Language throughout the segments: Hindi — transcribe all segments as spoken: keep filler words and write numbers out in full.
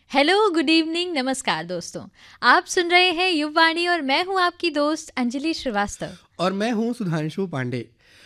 हेलो, गुड इवनिंग, नमस्कार दोस्तों। आप सुन रहे हैं युववाणी और मैं हूं आपकी दोस्त अंजलि श्रीवास्तव। और मैं हूं सुधांशु पांडे।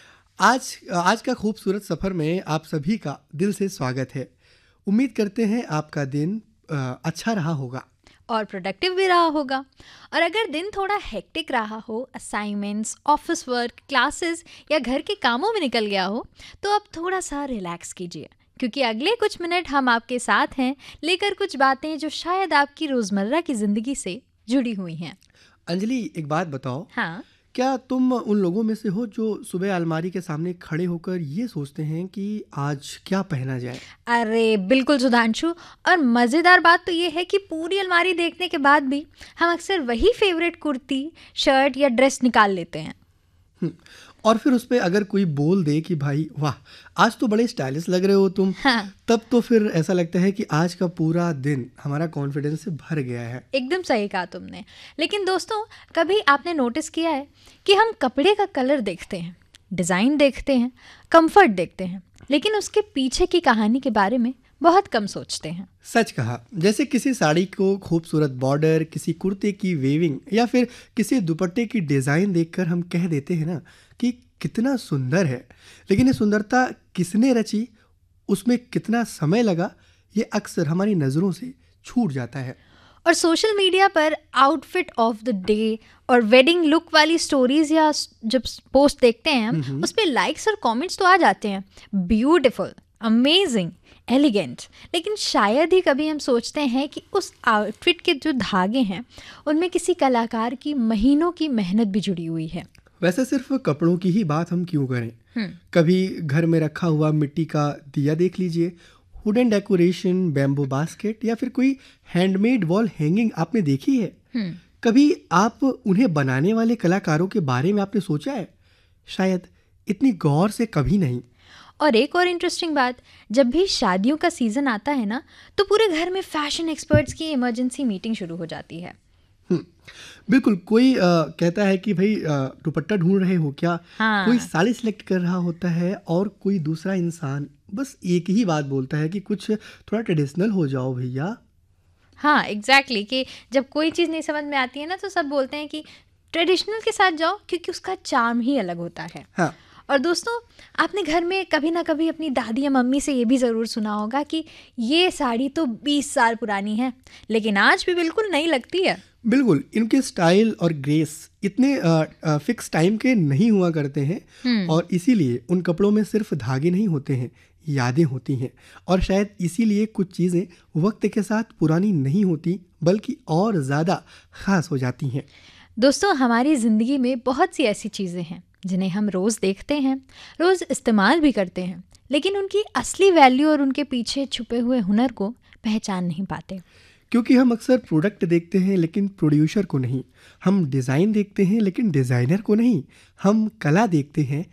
आज आज का खूबसूरत सफ़र में आप सभी का दिल से स्वागत है। उम्मीद करते हैं आपका दिन अ, अच्छा रहा होगा और प्रोडक्टिव भी रहा होगा। और अगर दिन थोड़ा हेक्टिक रहा हो, असाइनमेंट्स, ऑफिस वर्क, क्लासेस या घर के कामों में निकल गया हो, तो अब थोड़ा सा रिलैक्स कीजिए, क्योंकि अगले कुछ मिनट हम आपके साथ हैं, लेकर कुछ बातें जो शायद आपकी रोज़मर्रा की ज़िंदगी से जुड़ी हुई हैं। अंजलि, एक बात बताओ, हाँ। क्या तुम उन लोगों में से हो जो सुबह अलमारी के सामने खड़े होकर ये सोचते हैं कि आज क्या पहना जाए? अरे बिल्कुल सुधांशु। और मज़ेदार बात तो ये है कि पूरी अलमारी देखने के बाद भी हम अक्सर वही फेवरेट कुर्ती, शर्ट या ड्रेस निकाल लेते हैं। हम्म, और फिर उस पे अगर कोई बोल दे कि भाई वाह, आज तो बड़े स्टाइलिश लग रहे हो तुम, हाँ, तब तो फिर ऐसा लगता है कि आज का पूरा दिन हमारा कॉन्फिडेंस से भर गया है। एकदम सही कहा तुमने। लेकिन दोस्तों, कभी आपने नोटिस किया है कि हम कपड़े का कलर देखते हैं, डिज़ाइन देखते हैं, कंफर्ट देखते हैं, लेकिन उसके पीछे की कहानी के बारे में बहुत कम सोचते हैं। सच कहा। जैसे किसी साड़ी को खूबसूरत बॉर्डर, किसी कुर्ते की वेविंग या फिर किसी दुपट्टे की डिज़ाइन देखकर हम कह देते हैं ना कि कितना सुंदर है, लेकिन ये सुंदरता किसने रची, उसमें कितना समय लगा, ये अक्सर हमारी नज़रों से छूट जाता है। और सोशल मीडिया पर आउटफिट ऑफ द डे और वेडिंग लुक वाली स्टोरीज या स- जब पोस्ट देखते हैं हम, हम्म। उस पर लाइक्स और कमेंट्स तो आ जाते हैं, ब्यूटीफुल, अमेजिंग, एलिगेंट। लेकिन शायद ही कभी हम सोचते हैं कि उस आउटफिट के जो धागे हैं उनमें किसी कलाकार की महीनों की मेहनत भी जुड़ी हुई है। वैसे सिर्फ कपड़ों की ही बात हम क्यों करें, हम्म। कभी घर में रखा हुआ मिट्टी का दिया देख लीजिए, वुडन डेकोरेशन, बैम्बू बास्केट या फिर कोई हैंडमेड वॉल हैंगिंग आपने देखी है? हम्म। कभी आप उन्हें बनाने वाले कलाकारों के बारे में आपने सोचा है? शायद इतनी गौर से कभी नहीं। और एक और इंटरेस्टिंग बात, जब भी शादियों का सीज़न आता है ना, तो पूरे घर में फैशन एक्सपर्ट्स की इमरजेंसी मीटिंग शुरू हो जाती है। हम्म, बिल्कुल। कोई अ, कहता है कि भाई अ, दुपट्टा ढूंढ रहे हो क्या, कोई हाँ। साड़ी सिलेक्ट कर रहा होता है, और कोई दूसरा इंसान बस एक ही बात बोलता है कि कुछ थोड़ा ट्रेडिशनल हो जाओ भैया। हाँ, एग्जैक्टली exactly, कि जब कोई चीज़ नहीं समझ में आती है ना, तो सब बोलते हैं कि ट्रेडिशनल के साथ जाओ, क्योंकि उसका चार्म ही अलग होता है। हाँ, और दोस्तों, आपने घर में कभी ना कभी अपनी दादी या मम्मी से ये भी ज़रूर सुना होगा कि ये साड़ी तो बीस साल पुरानी है, लेकिन आज भी बिल्कुल नई लगती है। बिल्कुल। इनके स्टाइल और ग्रेस इतने फिक्स टाइम के नहीं हुआ करते हैं, हम्म। और इसीलिए उन कपड़ों में सिर्फ धागे नहीं होते हैं, यादें होती हैं। और शायद इसीलिए कुछ चीज़ें वक्त के साथ पुरानी नहीं होती, बल्कि और ज़्यादा ख़ास हो जाती हैं। दोस्तों, हमारी ज़िंदगी में बहुत सी ऐसी चीज़ें हैं जिन्हें हम रोज़ देखते हैं, रोज़ इस्तेमाल भी करते हैं, लेकिन उनकी असली वैल्यू और उनके पीछे छुपे हुए हुनर को पहचान नहीं पाते। क्योंकि हम अक्सर प्रोडक्ट देखते हैं लेकिन प्रोड्यूसर को नहीं, हम डिज़ाइन देखते हैं लेकिन डिज़ाइनर को नहीं, हम कला देखते हैं